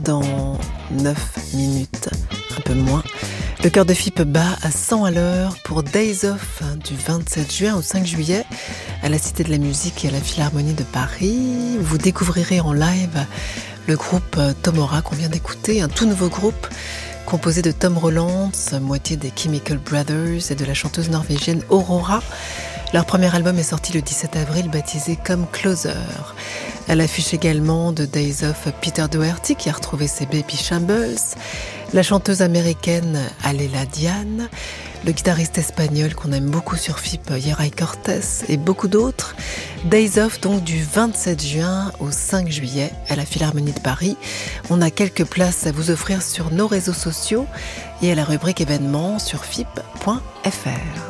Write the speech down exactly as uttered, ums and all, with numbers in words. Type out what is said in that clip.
dans neuf minutes, un peu moins. Le cœur de F I P bat à cent à l'heure pour Days Off du vingt-sept juin au cinq juillet à la Cité de la Musique et à la Philharmonie de Paris. Vous découvrirez en live le groupe Tomora qu'on vient d'écouter, un tout nouveau groupe composé de Tom Rolands, moitié des Chemical Brothers et de la chanteuse norvégienne Aurora. Leur premier album est sorti le dix-sept avril, baptisé Come Closer. À l'affiche également de Days Off, Peter Doherty qui a retrouvé ses Baby Shambles, la chanteuse américaine Alela Diane, le guitariste espagnol qu'on aime beaucoup sur F I P, Yeray Cortés et beaucoup d'autres. Days Off donc du vingt-sept juin au cinq juillet à la Philharmonie de Paris. On a quelques places à vous offrir sur nos réseaux sociaux et à la rubrique événements sur F I P point F R.